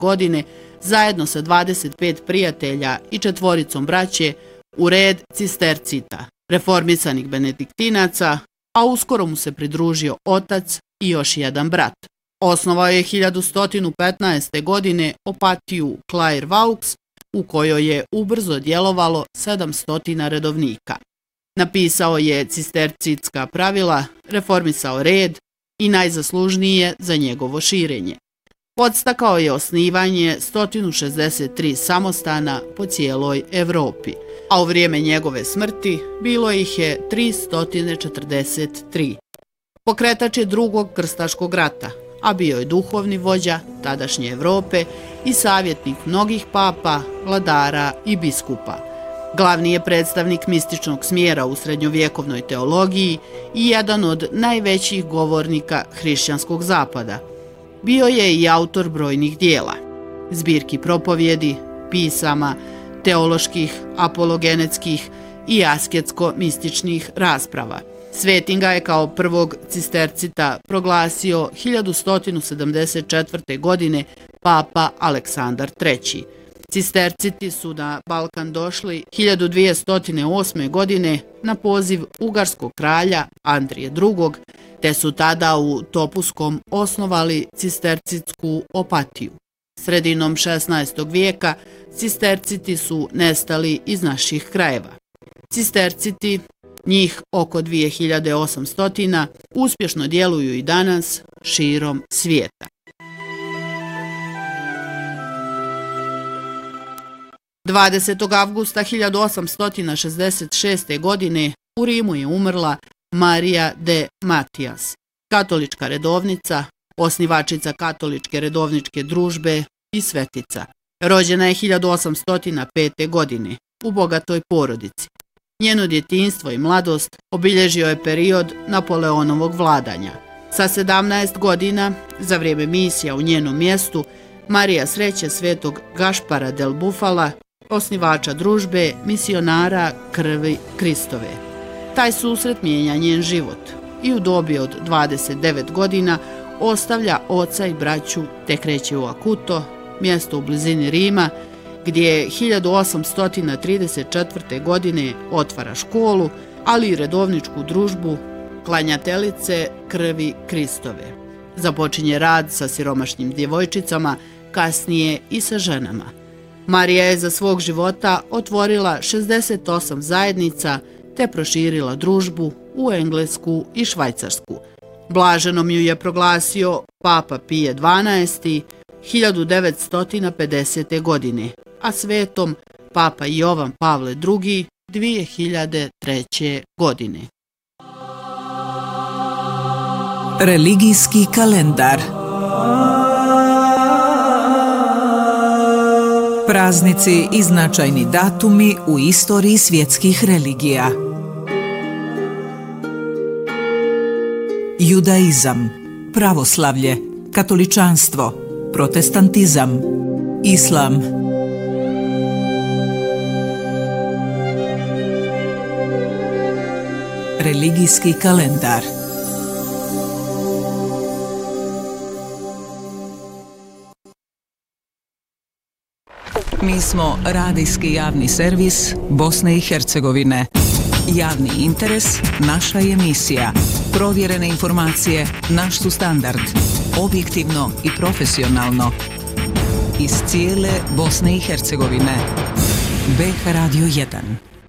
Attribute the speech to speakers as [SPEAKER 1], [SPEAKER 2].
[SPEAKER 1] godine zajedno sa 25 prijatelja i 4 braće u red cistercita, reformisanih benediktinaca, a uskoro mu se pridružio otac i još jedan brat. Osnovao je 1115. godine opatiju Clairvaux, u kojoj je ubrzo djelovalo 700 redovnika. Napisao je cistercitska pravila, reformisao red i najzaslužniji je za njegovo širenje. Podstakao je osnivanje 163 samostana po cijeloj Evropi, a u vrijeme njegove smrti bilo ih je 343. Pokretač je drugog krstaškog rata, a bio je duhovni vođa tadašnje Evrope i savjetnik mnogih papa, vladara i biskupa. Glavni je predstavnik mističnog smjera u srednjovjekovnoj teologiji i jedan od najvećih govornika hrišćanskog zapada. Bio je i autor brojnih dijela, zbirki propovjedi, pisama, teoloških, apologenetskih i asketsko-mističnih rasprava. Svetim ga je kao prvog cistercita proglasio 1174. godine papa Aleksandar III. Cisterciti su na Balkan došli 1208. godine na poziv ugarskog kralja Andrije II. Te su tada u Topuskom osnovali cistercitsku opatiju. Sredinom 16. vijeka cisterciti su nestali iz naših krajeva. Cisterciti, njih oko 2800, uspješno djeluju i danas širom svijeta. 20. avgusta 1866. godine u Rimu je umrla Marija de Matijas, katolička redovnica, osnivačica katoličke redovničke družbe i svetica. Rođena je 1805. godine u bogatoj porodici. Njeno djetinjstvo i mladost obilježio je period Napoleonovog vladanja. Sa 17 godina, za vrijeme misija u njenom mjestu, Marija sreće svetog Gašpara del Bufala, osnivača družbe misionara krvi Kristove. Taj susret mijenja njen život i u dobi od 29 godina ostavlja oca i braću te kreće u Akuto, mjesto u blizini Rima, gdje je 1834. godine otvara školu, ali i redovničku družbu klanjateljice krvi Kristove. Započinje rad sa siromašnim djevojčicama, kasnije i sa ženama. Marija je za svog života otvorila 68 zajednica te proširila družbu u Englesku i Švajcarsku. Blaženom ju je proglasio Papa Pije XII. 1950. godine, a svetom Papa Jovan Pavle II. 2003. godine.
[SPEAKER 2] Religijski kalendar. Praznici i značajni datumi u istoriji svjetskih religija. Judaizam, pravoslavlje, katoličanstvo, protestantizam, islam. Religijski kalendar. Mi smo radijski javni servis Bosne i Hercegovine. Javni interes, naša emisija. Provjerene informacije, naš su standard. Objektivno i profesionalno. Iz cijele Bosne i Hercegovine. BH Radio 1.